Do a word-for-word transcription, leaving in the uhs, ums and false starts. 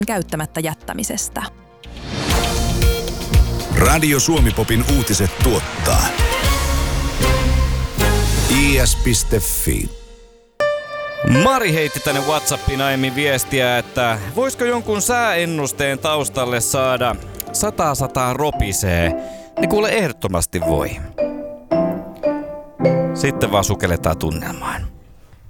käyttämättä jättämisestä. Radio Suomi-popin uutiset tuottaa i s piste f i. Mari heitti tänne WhatsAppiin aiemmin viestiä, että voisiko jonkun sääennusteen taustalle saada sataa sataa ropisee. Niin kuule, ehdottomasti voi. Sitten vaan sukelletaan tunnelmaan.